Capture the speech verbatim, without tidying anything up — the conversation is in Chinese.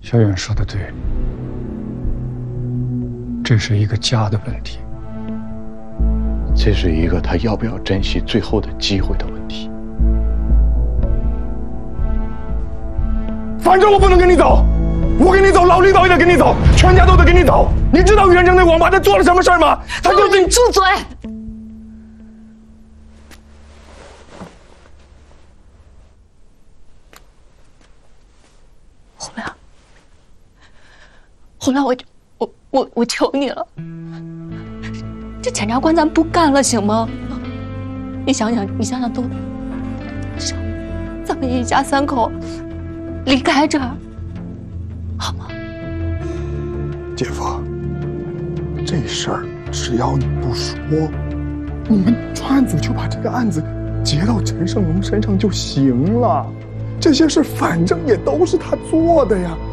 小远说的对，这是一个家的问题， 这是一个他要不要珍惜最后的机会的问题。 反正我不能跟你走，我跟你走，老李导也得跟你走，全家都得跟你走。你知道袁征那王八蛋做了什么事儿吗？他就是你住嘴！洪亮，洪亮，我我我我求你了，这检察官咱不干了行吗？你想想，你想想都，咱们一家三口离开这儿，好吗？ 姐夫，这事儿只要你不说，你们专案组就把这个案子结到陈胜龙身上就行了。这些事反正也都是他做的呀。